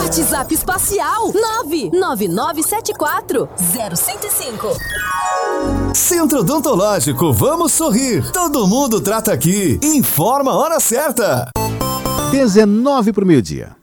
WhatsApp Espacial 999740105. Centro Odontológico, vamos sorrir. Todo mundo trata aqui. Informa a hora certa. 19 pro meio-dia.